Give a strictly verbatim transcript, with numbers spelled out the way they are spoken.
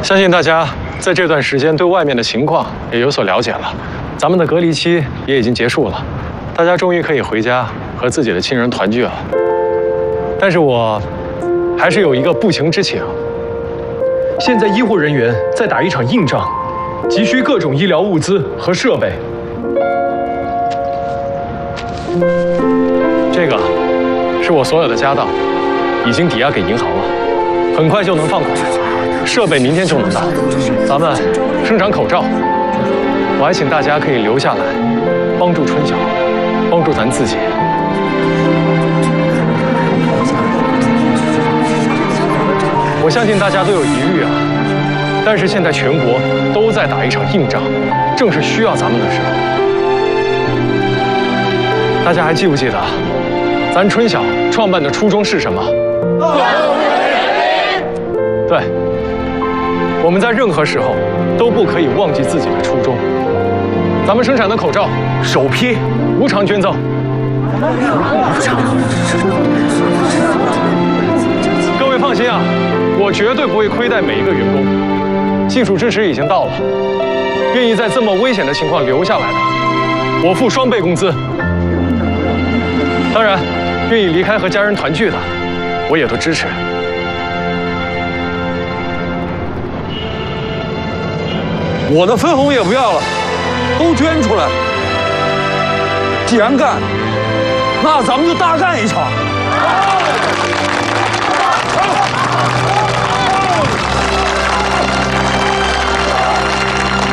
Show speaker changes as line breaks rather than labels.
相信大家在这段时间对外面的情况也有所了解了，咱们的隔离期也已经结束了，大家终于可以回家和自己的亲人团聚了。但是我还是有一个不情之请。现在医护人员在打一场硬仗，急需各种医疗物资和设备。这个是我所有的家当，已经抵押给银行了，很快就能放款。 设备明天就能到，咱们生产口罩。我还请大家可以留下来，帮助春晓，帮助咱自己。我相信大家都有疑虑啊，但是现在全国都在打一场硬仗，正是需要咱们的时候。大家还记不记得，咱春晓创办的初衷是什么？对。 我们在任何时候都不可以忘记自己的初衷。咱们生产的口罩，首批无偿捐赠。各位放心啊，我绝对不会亏待每一个员工。技术支持已经到了，愿意在这么危险的情况留下来的，我付双倍工资。当然，愿意离开和家人团聚的，我也都支持。
我的分红也不要了，都捐出来。既然干，那咱们就大干一场。